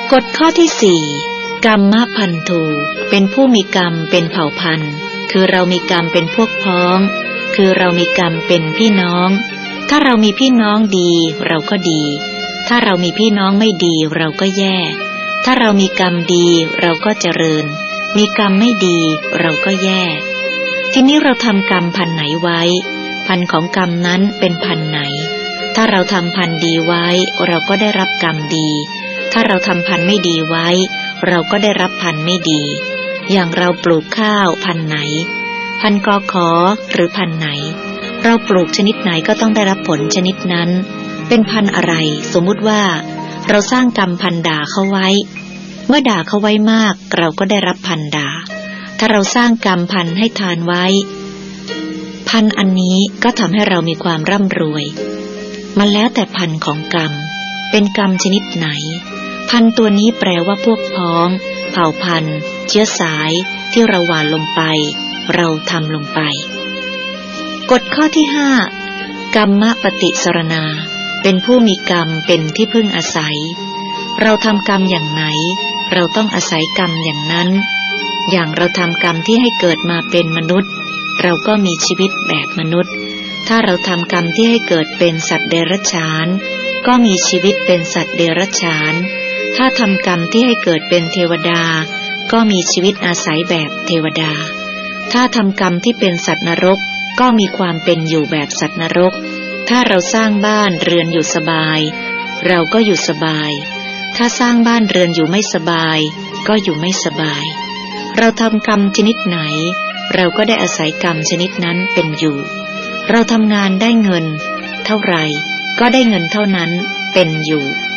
กฎข้อที่ 4 กรรมพันธุเป็นผู้มีกรรมเป็นเผ่าพันธุ์คือเรามีกรรมเป็นพวกพ้องคือเรามีกรรมเป็นพี่น้องถ้าเรามีพี่น้องดีเราก็ดีถ้าเรามีพี่น้องไม่ดีเราก็แย่ถ้าเรามีกรรมดีเราก็เจริญมีกรรมไม่ดีเราก็แย่ทีนี้เราทำกรรมพันธุ์ไหนไว้พันธุ์ของกรรมนั้นเป็นพันธุ์ไหนถ้าเราทำพันธุ์ดีไว้เราก็ได้รับกรรมดีถ้าเราทำพันธุ์ไม่ดีไว้เราก็ได้รับพันธุ์ไม่ดีอย่างเราปลูกข้าวพันธุ์ไหนพันธุ์กข.หรือพันธุ์ไหนเราปลูกชนิดไหนก็ต้องได้รับผลชนิดนั้นเป็นพันธุ์อะไรสมมุติว่าเราสร้างกรรมพันธุ์ด่าเขาไว้เมื่อด่าเขาไว้มากเราก็ได้รับพันธุ์ด่าถ้าเราสร้างกรรมพันธุ์ให้ทานไว้พันธุ์อันนี้ก็ทำให้เรามีความร่ำรวยมันแล้วแต่พันธุ์ของกรรมเป็นกรรมชนิดไหนพันธุ์ตัวนี้แปลว่าพวกพ้องเผ่าพันธุ์เชื้อสายที่เราหว่านลงไปเราทำลงไปกฎข้อที่ 5 กรรมปฏิสรณาเป็นผู้มีกรรมเป็นที่พึ่งอาศัยเราทำกรรมอย่างไหนเราต้องอาศัยกรรมอย่างนั้นอย่างเราทำกรรมที่ให้เกิดมาเป็นมนุษย์เราก็มีชีวิตแบบมนุษย์ถ้าเราทำกรรมที่ให้เกิดเป็นสัตว์เดรัจฉานก็มีชีวิตเป็นสัตว์เดรัจฉานถ้าทำกรรมที่ให้เกิดเป็นเทวดาก็มีชีวิตอาศัยแบบเทวดาถ้าทำกรรมที่เป็นสัตว์นรกก็มีความเป็นอยู่แบบสัตว์นรกถ้าเราสร้างบ้านเรือนอยู่สบายเราก็อยู่สบายถ้าสร้างบ้านเรือนอยู่ไม่สบายก็อยู่ไม่สบายเราทำกรรมชนิดไหนเราก็ได้อาศัยกรรมชนิดนั้นเป็นอยู่เราทำงานได้เงินเท่าไหร่ก็ได้เงินเท่านั้นเป็นอยู่